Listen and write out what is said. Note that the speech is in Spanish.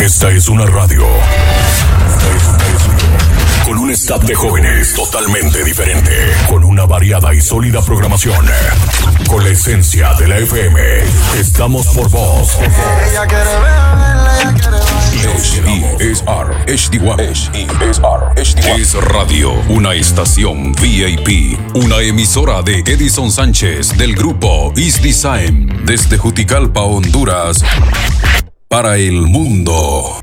Esta es una radio. Con un staff de jóvenes totalmente diferente. Con una variada y sólida programación. Con la esencia de la FM. Estamos por vos. Ella quiere verla, ella quiere bailar. Es Radio, una estación VIP, una emisora de Edison Sánchez del grupo Is Design, desde Juticalpa, Honduras, para el mundo.